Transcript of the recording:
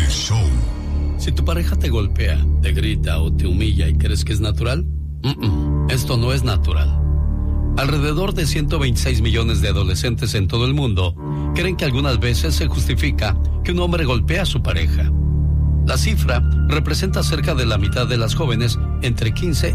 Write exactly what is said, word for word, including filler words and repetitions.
Show. Si tu pareja te golpea, te grita o te humilla y crees que es natural, mm-mm, esto no es natural. Alrededor de ciento veintiséis millones de adolescentes en todo el mundo creen que algunas veces se justifica que un hombre golpea a su pareja. La cifra representa cerca de la mitad de las jóvenes entre quince